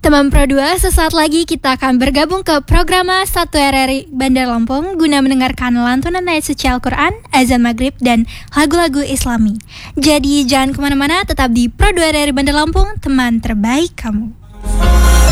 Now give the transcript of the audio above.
Teman Pro 2, sesaat lagi kita akan bergabung ke program 1 RRI Bandar Lampung guna mendengarkan lantunan ayat suci Al-Quran, azan maghrib, dan lagu-lagu islami. Jadi jangan kemana-mana, tetap di Pro 2 RRI Bandar Lampung, teman terbaik kamu.